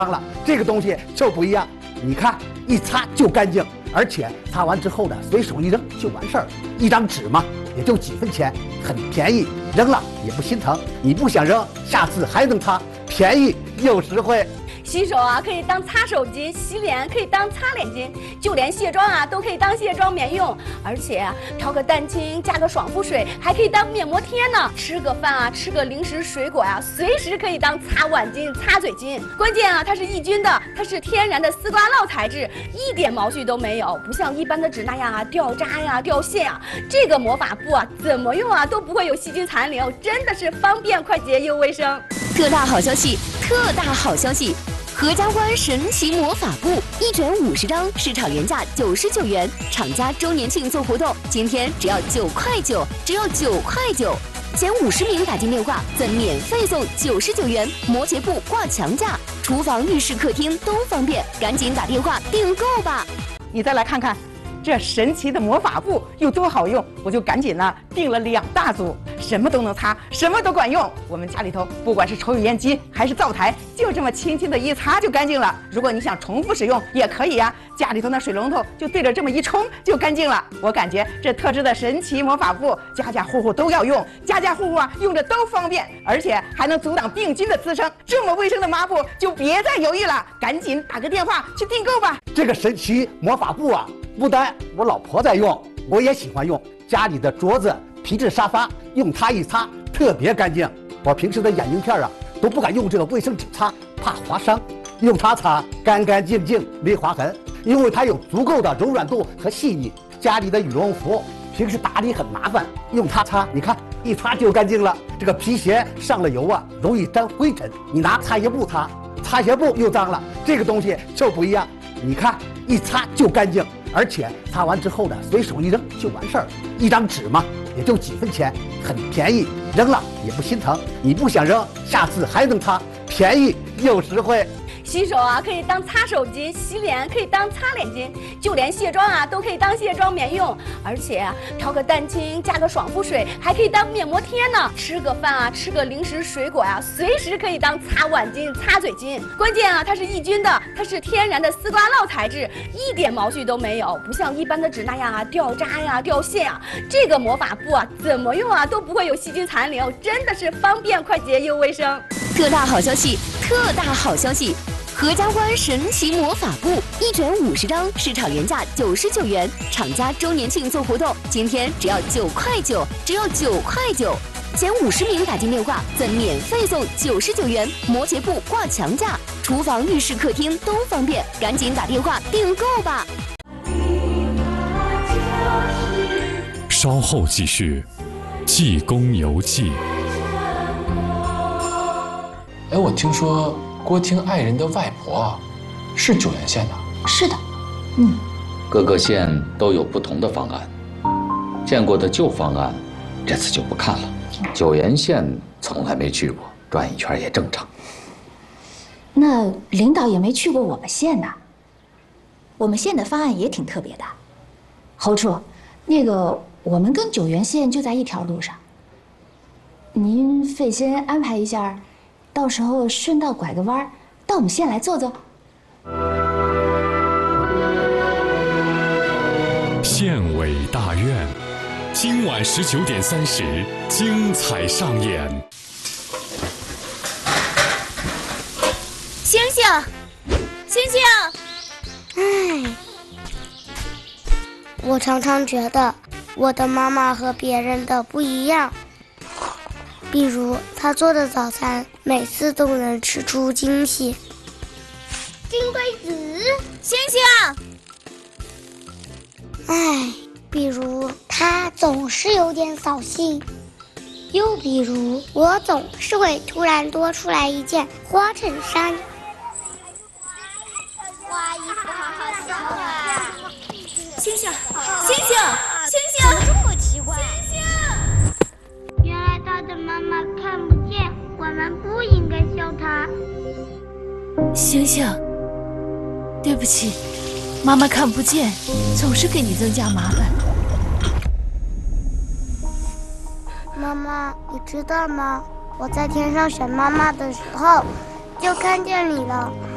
了，这个东西就不一样。你看，一擦就干净，而且擦完之后呢，随手一扔就完事儿。一张纸嘛，也就几分钱，很便宜，扔了也不心疼。你不想扔，下次还能擦，便宜又实惠。 洗手啊，可以当擦手巾；洗脸可以当擦脸巾，就连卸妆啊，都可以当卸妆棉用。而且啊，调个蛋清，加个爽肤水，还可以当面膜贴呢。吃个饭啊，吃个零食、水果呀、随时可以当擦碗巾、擦嘴巾。关键啊，它是抑菌的，它是天然的丝瓜酪材质，一点毛絮都没有，不像一般的纸那样啊掉渣呀、掉屑呀。这个魔法布啊，怎么用啊都不会有细菌残留，真的是方便、快捷又卫生。 特大好消息！特大好消息！ 合家欢神奇魔法布1卷50张，市场原价99元，厂家周年庆做活动，今天只要9块9，只要9块9，前50名打进电话赠免费送99元摩羯布挂墙架，厨房、浴室、客厅都方便，赶紧打电话订购吧！ 你再来看看。 这神奇的魔法布有多好用，我就赶紧呢订了2大组，什么都能擦，什么都管用。我们家里头不管是抽油烟机还是灶台，就这么轻轻的一擦就干净了。如果你想重复使用也可以呀，家里头那水龙头就对着这么一冲就干净了。我感觉这特制的神奇魔法布，家家户户都要用，家家户户啊用着都方便，而且还能阻挡病菌的滋生。这么卫生的抹布就别再犹豫了，赶紧打个电话去订购吧。 这个神奇魔法布啊！ 不单我老婆在用，我也喜欢用。家里的桌子、皮质沙发，用它一擦特别干净。我平时的眼镜片啊，都不敢用这个卫生纸擦，怕划伤。用它擦干干净净，没划痕，因为它有足够的柔软度和细腻。家里的羽绒服平时打理很麻烦，用它擦，你看一擦就干净了。这个皮鞋上了油啊，容易沾灰尘，你拿擦鞋布擦，擦鞋布又脏了。这个东西就不一样，你看一擦就干净。 而且擦完之后呢，随手一扔就完事儿。一张纸嘛，也就几分钱，很便宜，扔了也不心疼。你不想扔，下次还能擦，便宜又实惠。 洗手啊，可以当擦手巾；洗脸可以当擦脸巾，就连卸妆啊，都可以当卸妆棉用。而且啊，调个蛋清，加个爽肤水，还可以当面膜贴呢。吃个饭啊，吃个零食、水果呀、随时可以当擦碗巾、擦嘴巾。关键啊，它是抑菌的，它是天然的丝瓜酪材质，一点毛絮都没有，不像一般的纸那样啊掉渣呀、掉屑呀。这个魔法布啊，怎么用啊都不会有细菌残留，真的是方便、快捷又卫生。 特大好消息！特大好消息！ 合家欢神奇魔法布1卷50张，市场原价99元，厂家周年庆做活动，今天只要9块9，只要9块9，前50名打进电话赠免费送99元摩羯布挂墙架，厨房、浴室、客厅都方便，赶紧打电话订购吧！ 稍后继续，济公游记。 哎，我听说。 郭听爱人的外婆是九原县的， 是的， 各个县都有不同的方案，见过的旧方案，这次就不看了。九原县从来没去过，转一圈也正常。 那领导也没去过我们县呐。我们县的方案也挺特别的，侯处，那个我们跟九原县就在一条路上，您费心安排一下。 到时候顺道拐个弯，到我们县来坐坐。 县委大院，今晚19点30，精彩上演。 星星，星星， 唉，我常常觉得我的妈妈和别人的不一样。 比如，他做的早餐每次都能吃出惊喜。金龟子， 星星。 唉，比如他总是有点扫兴，又比如我总是会突然多出来一件花衬衫。哇，衣服好好笑啊！ 星星，星星，星星， 怎么这么奇怪？ 原来他的妈妈看不见，我们不应该笑他。 星星，对不起，妈妈看不见，总是给你增加麻烦。 妈妈，你知道吗？我在天上选妈妈的时候，就看见你了。